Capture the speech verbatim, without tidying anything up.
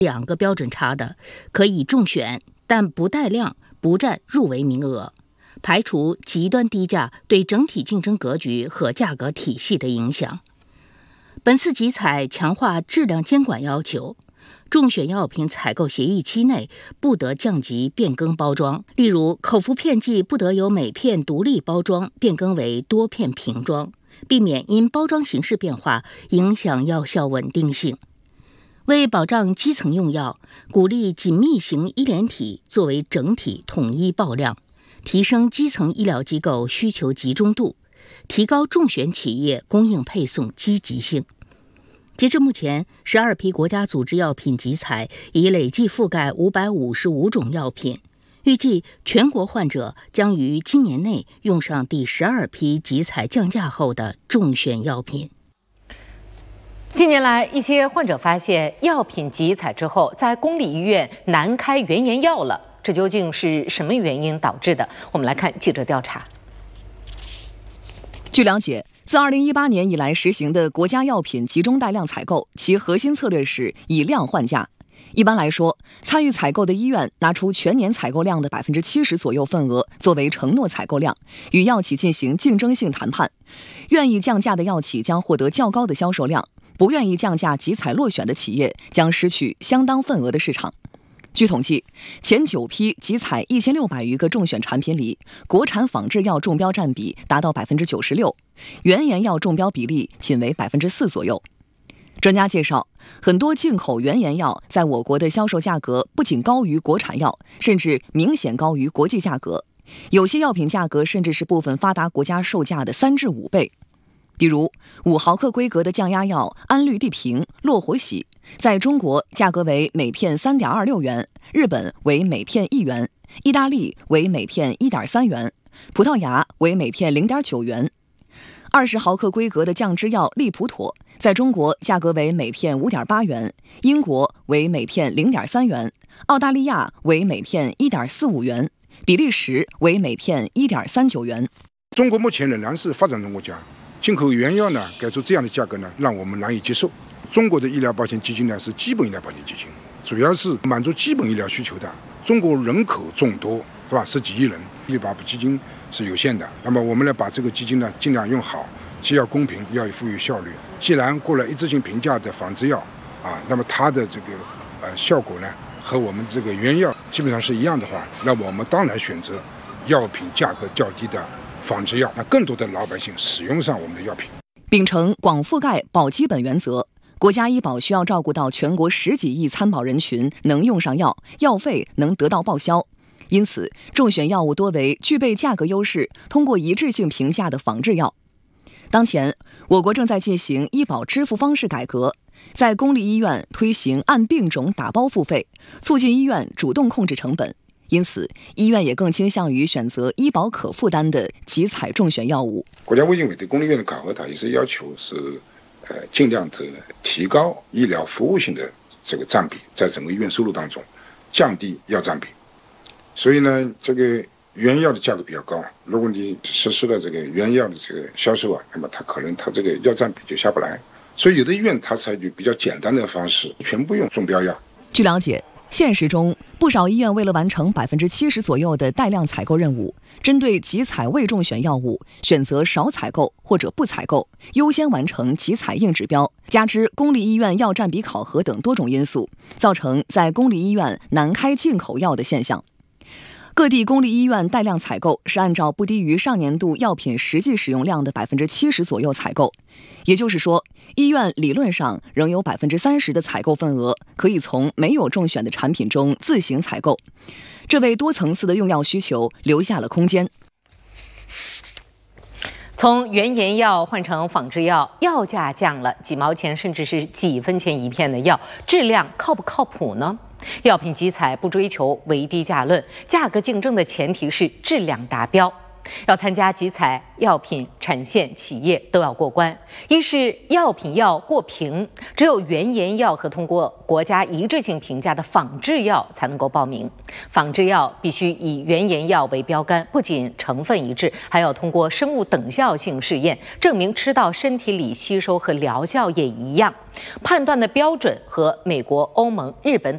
两个标准差的，可以中选，但不带量，不占入围名额，排除极端低价对整体竞争格局和价格体系的影响。本次集采强化质量监管要求，中选药品采购协议期内不得降级变更包装，例如口服片剂不得由每片独立包装变更为多片瓶装，避免因包装形式变化影响药效稳定性。为保障基层用药，鼓励紧密型医联体作为整体统一报量，提升基层医疗机构需求集中度，提高中选企业供应配送积极性。截至目前，十二批国家组织药品集采已累计覆盖五百五十五种药品，预计全国患者将于今年内用上第十二批集采降价后的中选药品。 近年来，一些患者发现药品集采之后，在公立医院难开原研药了，这究竟是什么原因导致的？我们来看记者调查。 据了解，自二零一八年以来实行的国家药品集中带量采购，其核心策略是以量换价。一般来说，参与采购的医院拿出全年采购量的百分之七十左右份额作为承诺采购量，与药企进行竞争性谈判。愿意降价的药企将获得较高的销售量，不愿意降价集采落选的企业将失去相当份额的市场。据统计，前九批集采一千六百余个中选产品里，国产仿制药中标占比达到百分之九十六，原研药中标比例仅为百分之四左右。专家介绍，很多进口原研药在我国的销售价格不仅高于国产药，甚至明显高于国际价格，有些药品价格甚至是部分发达国家售价的三至五倍。比如五毫克规格的降压药安氯地平、洛活喜，在中国价格为每片 三点二六元，日本为每片一元，意大利为每片 一点三元，葡萄牙为每片 零点九元。二十毫克规格的降脂药利普妥，在中国价格为每片 五点八元，英国为每片 零点三元，澳大利亚为每片 一点四五元，比利时为每片 一点三九元。 中国目前仍然是发展中国家，进口原药呢改出这样的价格呢，让我们难以接受。中国的医疗保险基金呢是基本医疗保险基金，主要是满足基本医疗需求的。中国人口众多，是吧？十几亿人，医疗基金是有限的。那么我们呢把这个基金呢尽量用好，既要公平，又要富有效率。既然过了一致性评价的仿制药啊，那么它的这个呃效果呢和我们这个原药基本上是一样的话，那么我们当然选择药品价格较低的仿制药，那更多的老百姓使用上我们的药品。 秉承广覆盖保基本原则，国家医保需要照顾到全国十几亿参保人群能用上药，药费能得到报销。因此，中选药物多为具备价格优势、通过一致性评价的仿制药。当前，我国正在进行医保支付方式改革，在公立医院推行按病种打包付费，促进医院主动控制成本。因此，医院也更倾向于选择医保可负担的集采中选药物。 国家卫健委对公立医院的考核，它也是要求是，呃，尽量的提高医疗服务性的这个占比，在整个医院收入当中，降低药占比。所以呢，这个原药的价格比较高，如果你实施了这个原药的这个销售啊，那么它可能它这个药占比就下不来。所以有的医院它采取比较简单的方式，全部用中标药。 据了解，现实中，不少医院为了完成百分之七十左右的带量采购任务，针对集采未中选药物，选择少采购或者不采购，优先完成集采硬指标。加之公立医院药占比考核等多种因素，造成在公立医院难开进口药的现象。各地公立医院带量采购是按照不低于上年度药品实际使用量的百分之七十左右采购，也就是说，医院理论上仍有百分之三十的采购份额可以从没有中选的产品中自行采购，这为多层次的用药需求留下了空间。 从原研药换成仿制药，药价降了几毛钱，甚至是几分钱一片的药，质量靠不靠谱呢？药品集采不追求唯低价论，价格竞争的前提是质量达标。要参加集采，药品产线企业都要过关。一是药品要过评，只有原研药和通过国家一致性评价的仿制药才能够报名。仿制药必须以原研药为标杆，不仅成分一致，还要通过生物等效性试验，证明吃到身体里吸收和疗效也一样。判断的标准和美国、欧盟、日本